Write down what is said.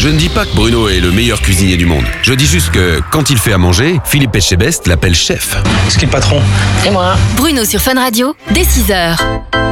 Je ne dis pas que Bruno est le meilleur cuisinier du monde. Je dis juste que, quand il fait à manger, Philippe Etchebest l'appelle chef. C'est qui le patron? Et moi. Bruno sur Fun Radio, dès 6h.